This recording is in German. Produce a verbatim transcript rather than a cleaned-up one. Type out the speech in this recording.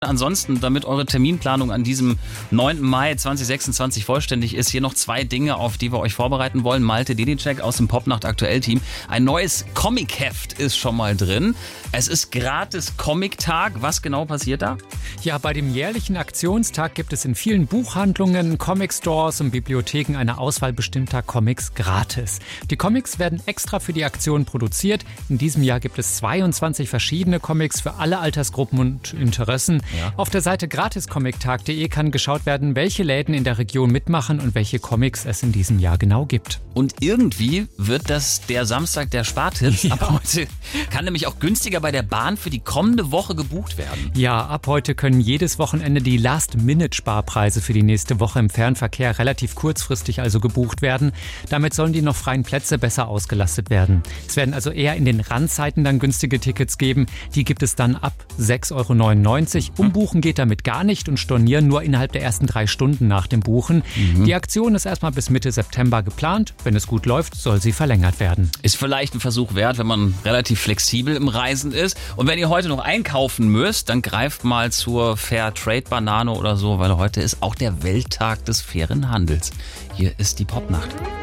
Ansonsten, damit eure Terminplanung an diesem neunten Mai zweitausendsechsundzwanzig vollständig ist, hier noch zwei Dinge, auf die wir euch vorbereiten wollen. Malte Dedicek aus dem Popnacht Aktuell-Team. Ein neues Comic-Heft ist schon mal drin. Es ist gratis Comic-Tag. Was genau passiert da? Ja, bei dem jährlichen Aktionstag gibt es in vielen Buchhandlungen, Comic-Stores und Bibliotheken eine Auswahl bestimmter Comics gratis. Die Comics werden extra für die Aktion produziert. In diesem Jahr gibt es zweiundzwanzig verschiedene Comics für alle Altersgruppen und Interessen. Ja. Auf der Seite gratis comic tag punkt de kann geschaut werden, welche Läden in der Region mitmachen und welche Comics es in diesem Jahr genau gibt. Und irgendwie wird das der Samstag der Spartipps. Ja. Ab heute kann nämlich auch günstiger bei der Bahn für die kommende Woche gebucht werden. Ja, ab heute können jedes Wochenende die Last-Minute-Sparpreise für die nächste Woche im Fernverkehr relativ kurzfristig also gebucht werden. Damit sollen die noch freien Plätze besser ausgelastet werden. Es werden also eher in den Randzeiten dann günstige Tickets geben. Die gibt es dann ab sechs Euro neunundneunzig. Umbuchen geht damit gar nicht und stornieren nur innerhalb der ersten drei Stunden nach dem Buchen. Mhm. Die Aktion ist erstmal bis Mitte September geplant. Wenn es gut läuft, soll sie verlängert werden. Ist vielleicht ein Versuch wert, wenn man relativ flexibel im Reisen ist. Und wenn ihr heute noch einkaufen müsst, dann greift mal zur Fairtrade-Banane oder so, weil heute ist auch der Welttag des fairen Handels. Hier ist die Popnacht.